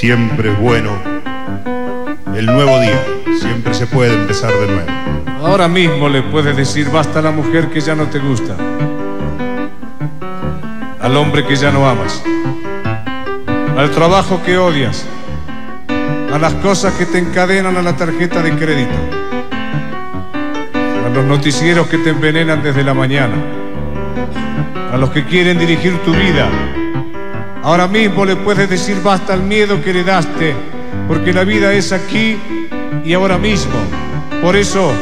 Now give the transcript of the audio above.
siempre es bueno. El nuevo día, siempre se puede empezar de nuevo. Ahora mismo le puedes decir basta a la mujer que ya no te gusta, al hombre que ya no amas, al trabajo que odias, a las cosas que te encadenan a la tarjeta de crédito, a los noticieros que te envenenan desde la mañana, a los que quieren dirigir tu vida. Ahora mismo le puedes decir basta al miedo que heredaste, porque la vida es aquí y ahora mismo. Por eso